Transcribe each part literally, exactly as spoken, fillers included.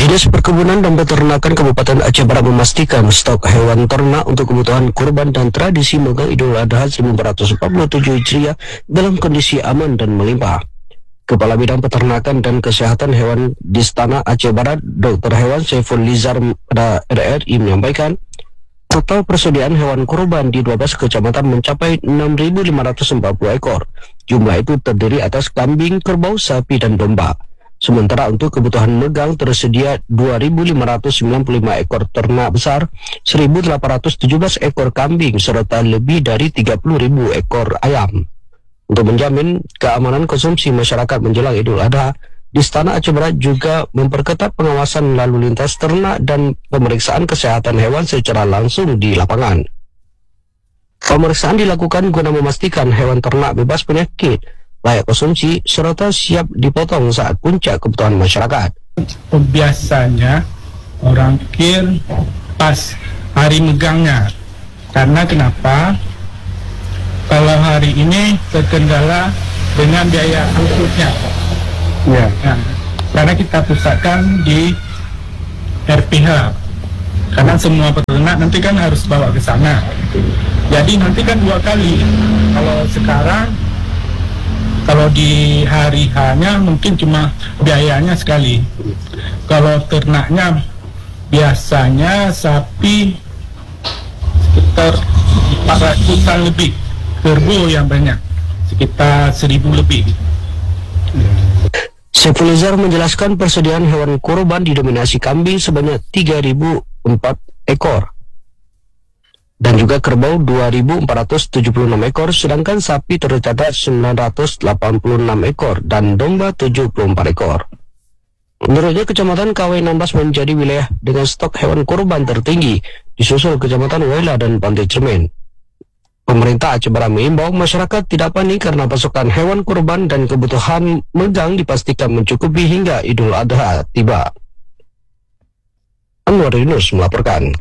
Dinas Perkebunan dan Peternakan Kabupaten Aceh Barat memastikan stok hewan ternak untuk kebutuhan kurban dan tradisi megang Idul Adha seribu empat ratus empat puluh tujuh Hijriah dalam kondisi aman dan melimpah. Kepala Bidang Peternakan dan Kesehatan Hewan di Istana Aceh Barat, Dokter Hewan Saiful Lizar pada R R I menyampaikan, total persediaan hewan kurban di dua belas kecamatan mencapai enam ribu lima ratus empat puluh ekor. Jumlah itu terdiri atas kambing, kerbau, sapi, dan domba. Sementara untuk kebutuhan megang tersedia dua ribu lima ratus sembilan puluh lima ekor ternak besar, seribu delapan ratus tujuh belas ekor kambing, serta lebih dari tiga puluh ribu ekor ayam. Untuk menjamin keamanan konsumsi masyarakat menjelang Idul Adha, di Istana Aceh Barat juga memperketat pengawasan lalu lintas ternak dan pemeriksaan kesehatan hewan secara langsung di lapangan. Pemeriksaan dilakukan guna memastikan hewan ternak bebas penyakit, layak konsumsi, serta siap dipotong saat puncak kebutuhan masyarakat. Biasanya orang kir pas hari megangnya, karena kenapa? Kalau hari ini terkendala dengan biaya angkutnya, ya. Nah, karena kita pusatkan di R P H, karena semua peternak nanti kan harus bawa ke sana. Jadi nanti kan dua kali. Kalau sekarang, kalau di hari H-nya mungkin cuma biayanya sekali. Kalau ternaknya biasanya sapi sekitar empat ratusan lebih, kerbau yang banyak sekitar seribu lebih. Saiful Lizar menjelaskan persediaan hewan kurban didominasi kambing sebanyak tiga ribu empat ekor dan juga kerbau dua ribu empat ratus tujuh puluh enam ekor, sedangkan sapi tercatat sembilan ratus delapan puluh enam ekor dan domba tujuh puluh empat ekor. Menurutnya, Kecamatan K W enam belas menjadi wilayah dengan stok hewan kurban tertinggi, disusul Kecamatan Wela dan Pantai Cermin. Pemerintah Aceh Barat mengimbau masyarakat tidak panik karena pasokan hewan kurban dan kebutuhan megang dipastikan mencukupi hingga Idul Adha tiba. Anwar Yunus melaporkan.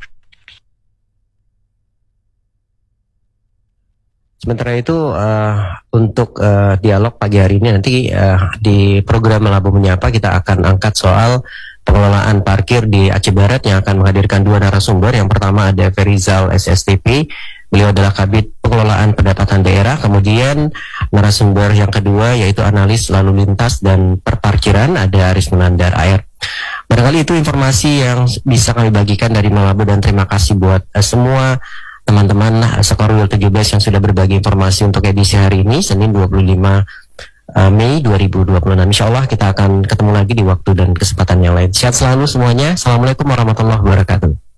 Sementara itu uh, untuk uh, dialog pagi hari ini nanti uh, di program Melabu Menyapa kita akan angkat soal pengelolaan parkir di Aceh Barat yang akan menghadirkan dua narasumber. Yang pertama ada Ferizal S S T P, beliau adalah Kabid Pengelolaan Pendapatan Daerah. Kemudian narasumber yang kedua yaitu analis lalu lintas dan perparkiran, ada Aris Menandar A R. Barangkali itu informasi yang bisa kami bagikan dari Melabu, dan terima kasih buat uh, semua teman-teman Sekorwil tujuh belas yang sudah berbagi informasi untuk edisi hari ini, Senin dua puluh lima Mei dua ribu dua puluh enam. Insya Allah kita akan ketemu lagi di waktu dan kesempatan yang lain. Sehat selalu semuanya. Assalamualaikum warahmatullahi wabarakatuh.